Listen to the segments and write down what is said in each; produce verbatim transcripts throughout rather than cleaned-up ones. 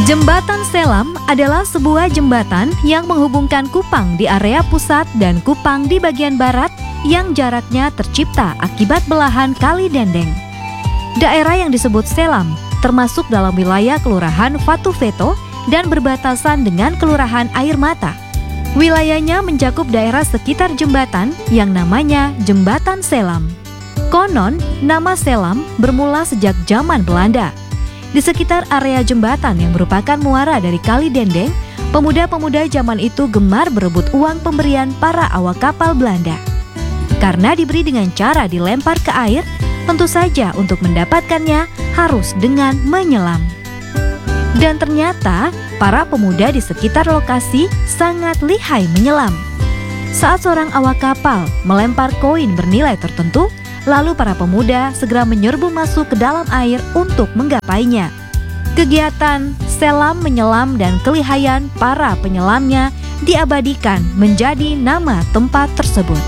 Jembatan Selam adalah sebuah jembatan yang menghubungkan Kupang di area pusat dan Kupang di bagian barat yang jaraknya tercipta akibat belahan Kali Dendeng. Daerah yang disebut Selam termasuk dalam wilayah Kelurahan Vatuvento dan berbatasan dengan Kelurahan Air Mata. Wilayahnya mencakup daerah sekitar jembatan yang namanya Jembatan Selam. Konon, nama Selam bermula sejak zaman Belanda. Di sekitar area jembatan yang merupakan muara dari Kali Dendeng, pemuda-pemuda zaman itu gemar berebut uang pemberian para awak kapal Belanda. Karena diberi dengan cara dilempar ke air, tentu saja untuk mendapatkannya harus dengan menyelam. Dan ternyata, para pemuda di sekitar lokasi sangat lihai menyelam. Saat seorang awak kapal melempar koin bernilai tertentu, lalu para pemuda segera menyerbu masuk ke dalam air untuk menggapainya. Kegiatan selam menyelam dan kelihayan para penyelamnya diabadikan menjadi nama tempat tersebut.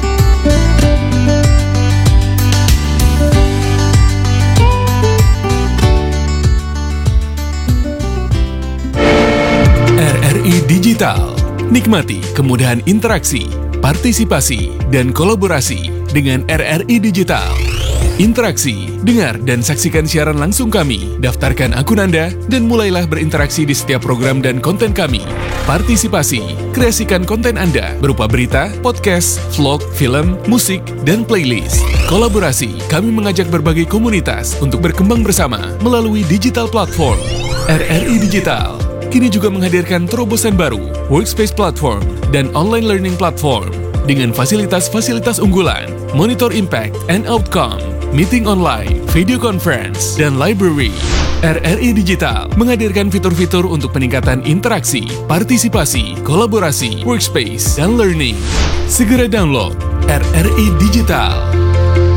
R R I Digital. Nikmati kemudahan interaksi, partisipasi, dan kolaborasi dengan R R I Digital. Interaksi, dengar dan saksikan siaran langsung kami, daftarkan akun Anda, dan mulailah berinteraksi di setiap program dan konten kami. Partisipasi, kreasikan konten Anda berupa berita, podcast, vlog, film, musik, dan playlist. Kolaborasi, kami mengajak berbagai komunitas untuk berkembang bersama melalui digital platform. R R I Digital kini juga menghadirkan terobosan baru, workspace platform, dan online learning platform dengan fasilitas-fasilitas unggulan, monitor impact and outcome, meeting online, video conference, dan library. R R I Digital menghadirkan fitur-fitur untuk peningkatan interaksi, partisipasi, kolaborasi, workspace, dan learning. Segera download R R I Digital.